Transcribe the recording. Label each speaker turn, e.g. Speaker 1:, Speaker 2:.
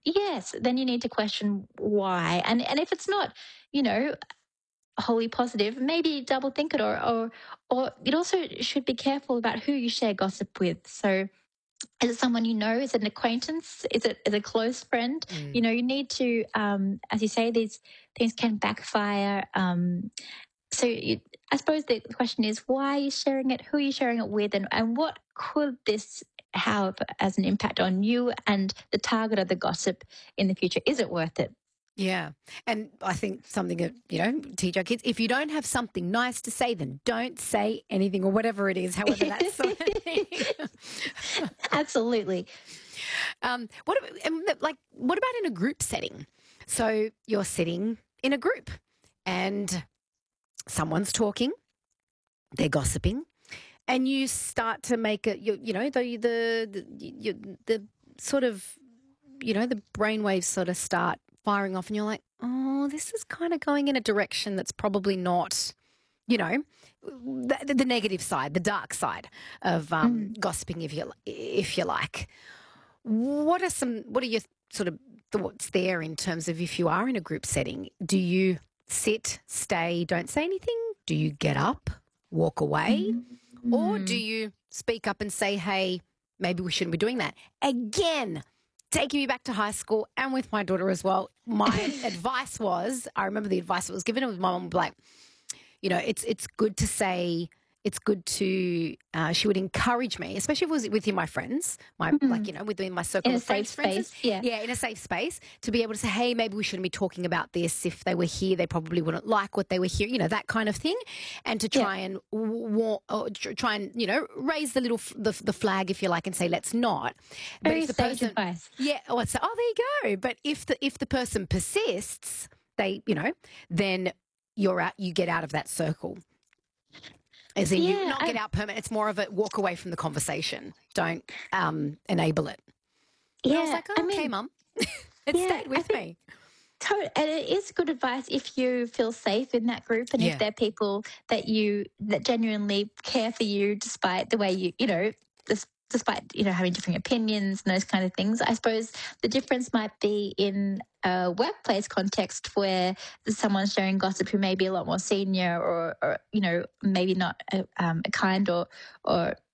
Speaker 1: yes, then you need to question why. And if it's not, you know, wholly positive, maybe double think it, or it also should be careful about who you share gossip with. So is it someone you know? Is it an acquaintance? Is it a close friend? You
Speaker 2: Mm.
Speaker 1: know, you need to, as you say, these things can backfire. I suppose the question is, why are you sharing it? Who are you sharing it with? And what could this have as an impact on you and the target of the gossip in the future? Is it worth it?
Speaker 2: Yeah. And I think something that, teach our kids, if you don't have something nice to say, then don't say anything or whatever it is, however that's sort of thing.
Speaker 1: Absolutely.
Speaker 2: What about in a group setting? So you're sitting in a group and someone's talking, they're gossiping, and you start to make it, the sort of, the brainwaves sort of start firing off, and you're like, oh, this is kind of going in a direction that's probably not, the negative side, the dark side of gossiping, if you like. What are your sort of thoughts there in terms of if you are in a group setting? Do you sit, stay, don't say anything? Do you get up, walk away? Or do you speak up and say, hey, maybe we shouldn't be doing that? Again, taking me back to high school and with my daughter as well, my advice was, I remember the advice that was given, it was my mum would be like, it's good to say, it's good to, she would encourage me, especially if it was within my friends, within my circle
Speaker 1: In a
Speaker 2: of
Speaker 1: safe
Speaker 2: friends, for instance.
Speaker 1: space. Yeah.
Speaker 2: Yeah, in a safe space, to be able to say, hey, maybe we shouldn't be talking about this. If they were here, they probably wouldn't like what they were hearing, that kind of thing. And to try and raise the little, the flag, if you like, and say, let's not. But
Speaker 1: Very
Speaker 2: if the
Speaker 1: sage
Speaker 2: person,
Speaker 1: advice.
Speaker 2: yeah, oh, I'd say, oh, there you go. But if the person persists, then you're out, you get out of that circle. As in, you
Speaker 1: Yeah.
Speaker 2: not get out permanent. It's more of a walk away from the conversation. Don't enable it. And I was
Speaker 1: Yeah.
Speaker 2: like, oh, okay, Mum. It
Speaker 1: Yeah,
Speaker 2: stayed with me.
Speaker 1: And it is good advice if you feel safe in that group, and if
Speaker 2: Yeah.
Speaker 1: they're people that genuinely care for you, despite the way despite having different opinions and those kind of things. I suppose the difference might be in a workplace context where someone's sharing gossip who may be a lot more senior, or maybe not a kind or